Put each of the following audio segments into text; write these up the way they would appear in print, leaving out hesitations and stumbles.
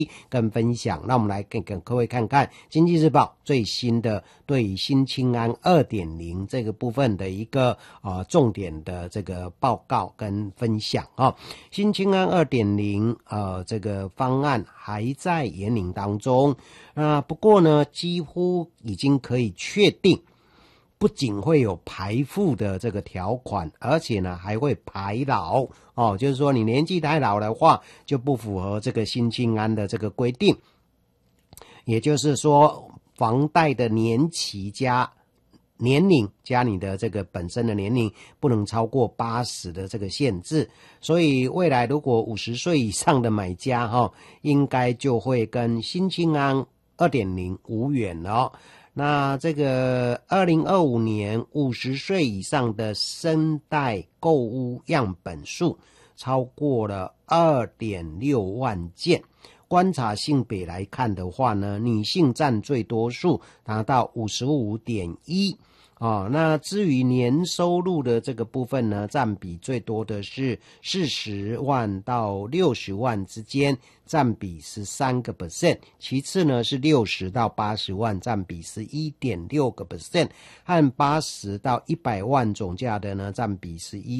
跟分享。那我们来跟各位看看经济日报最新的对于新青安 2.0 这个部分的一个重点的这个报告跟分享新青安 2.0 这个方案还在研拟当中，不过呢几乎已经可以确定，不仅会有排富的这个条款，而且呢还会排老就是说你年纪太老的话就不符合这个新青安的这个规定，也就是说房贷的年期加年龄加你的这个本身的年龄不能超过80的这个限制，所以未来如果50岁以上的买家应该就会跟新青安 2.0 无缘了那这个2025年50岁以上的生代购屋样本数超过了 2.6 万件，观察性别来看的话呢，女性占最多数，达到 55.1%那至于年收入的这个部分呢，占比最多的是40万到60万之间，占比 13%， 其次呢是60到80万，占比 11.6%， 和80到100万总价的呢，占比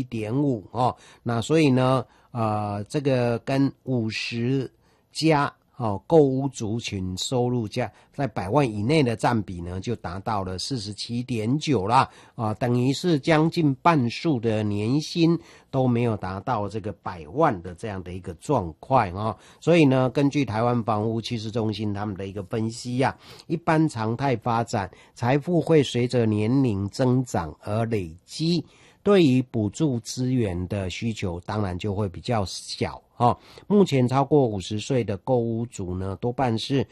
11.5%那所以呢这个跟50加购屋族群收入价在100万以内的占比呢，就达到了 47.9% 啦等于是将近半数的年薪都没有达到这个100万的这样的一个状况所以呢，根据台湾房屋趋势中心他们的一个分析一般常态发展，财富会随着年龄增长而累积，对于补助资源的需求当然就会比较小目前超过50岁的购屋族呢，多半是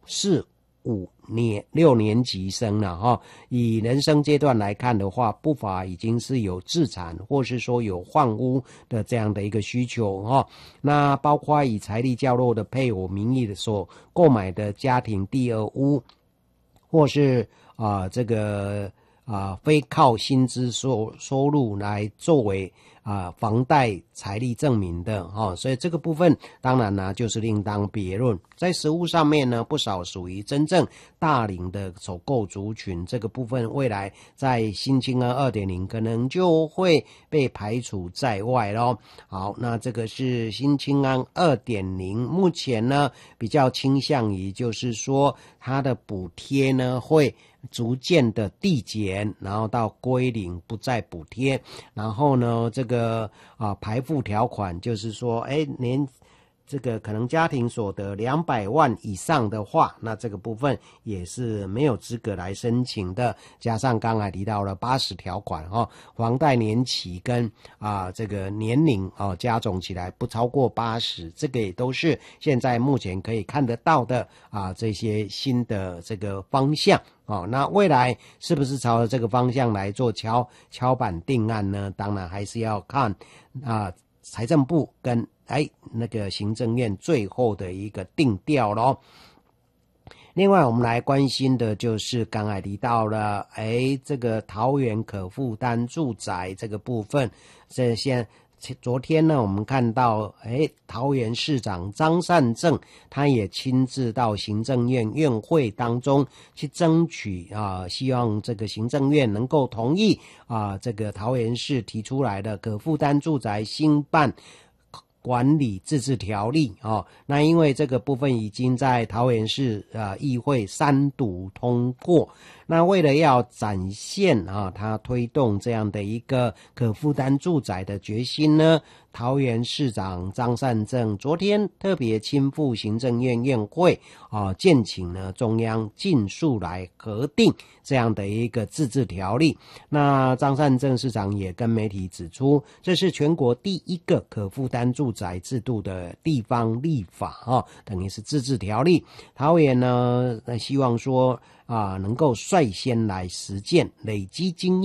4、5年、6年级生了以人生阶段来看的话，不乏已经是有自产或是说有换屋的这样的一个需求那包括以财力较弱的配偶名义所购买的家庭第二屋，或是这个非靠薪资收入来作为房贷财力证明的所以这个部分当然呢就是另当别论。在实务上面呢，不少属于真正大龄的首购族群，这个部分未来在新青安 2.0 可能就会被排除在外咯。好，那这个是新青安 2.0 目前呢比较倾向于就是说它的补贴呢会逐渐的递减，然后到归零不再补贴，然后呢这个排富条款就是说连这个可能家庭所得200万以上的话，那这个部分也是没有资格来申请的。加上刚才提到了80条款房贷年期跟这个年龄加总起来不超过80，这个也都是现在目前可以看得到的这些新的这个方向那未来是不是朝着这个方向来做敲板定案呢？当然还是要看财政部跟那个行政院最后的一个定调咯。另外我们来关心的就是刚才提到了这个桃园可负担住宅这个部分，昨天呢我们看到桃园市长张善政他也亲自到行政院院会当中去争取希望这个行政院能够同意这个桃园市提出来的可负担住宅兴办管理自治条例那因为这个部分已经在桃园市议会3读通过，那为了要展现他推动这样的一个可负担住宅的决心呢，桃园市长张善政昨天特别亲赴行政院院会建请呢中央尽速来核定这样的一个自治条例。那张善政市长也跟媒体指出，这是全国第一个可负担住宅制度的地方立法等于是自治条例。桃园呢希望说能够率先来实践，累积经验，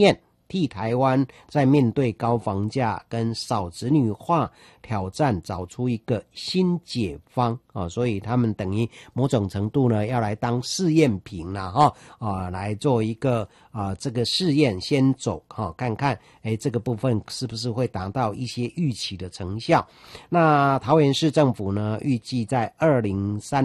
替台湾在面对高房价跟少子女化挑战找出一个新解方啊，所以他们等于某种程度呢要来当试验品啦来做一个这个试验先走看看这个部分是不是会达到一些预期的成效。那桃园市政府呢预计在2030